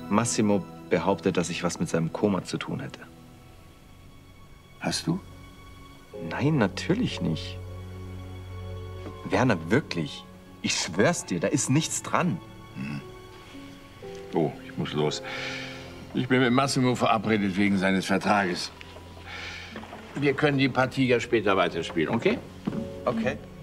Massimo behauptet, dass ich was mit seinem Koma zu tun hätte. Hast du? Nein, natürlich nicht. Werner, wirklich. Ich schwör's dir, da ist nichts dran. Oh, ich muss los. Ich bin mit Massimo verabredet wegen seines Vertrages. Wir können die Partie ja später weiterspielen, okay? Okay.